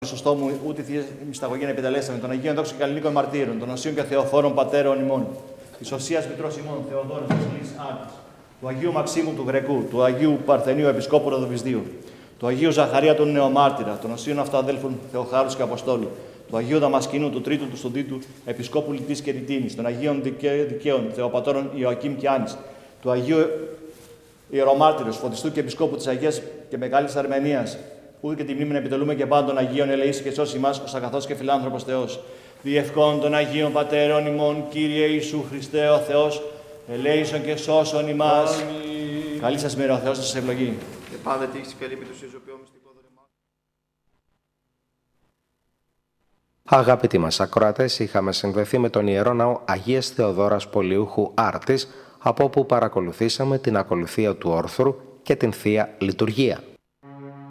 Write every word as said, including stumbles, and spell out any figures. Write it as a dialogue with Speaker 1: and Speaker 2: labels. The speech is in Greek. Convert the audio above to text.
Speaker 1: Σωστό μου, ούτε θεία μυσταγωγία να επιτελέσαμε, των Αγίων Δόξων και Καλλινίκων Μαρτύρων, των Οσίων και Θεοφόρων Πατέρων ημών, τη Οσίας Μητρός ημών, Θεοδόρος Βασιλής Άτης, του Αγίου Μαξίμου του Γρεκού, του Αγίου Παρθενίου Επισκόπου Ροδοβυσδίου, του Αγίου Ζαχαρία του Νεομάρτυρα, των Οσίων Αυτοαδέλφων Θεοχάρου και Αποστόλου, του Αγίου Δαμασκηνού, του Τρίτου του Στοντίτου Επισκόπου Λιτής και Ρητίνης, των Αγίων Δικαίων Θεοπατώρων Ιωακήμ και Άνης, του Αγίου Ιερομάρτυρος, Φωτιστού και Επισκόπου της Αγίας και Μεγάλης Αρμενίας, ούτε και τη μνήμη να επιτελούμε και πάντων Αγίων ελεήσει και σώσει μας, ως αγαθός και φιλάνθρωπος Θεός. Διευκόν των Αγίων Πατέρων ημών, Κύριε Ιησού Χριστέ ο Θεός, ελέησον και σώσον ημάς. Αμήν. Καλή σας μέρα, ο Θεός σας ευλογεί.
Speaker 2: Και πάντα τύχη καλή με τους Ιωζοποιών μυστικό δωρεμά.
Speaker 3: Αγαπητοί μας ακροατές, είχαμε συνδεθεί με τον Ιερό Ναό Αγίας Θεοδόρας Πολιούχου Άρτης, από όπου παρακολουθήσαμε την ακολουθία του όρθρου και την Θεία Λειτουργία.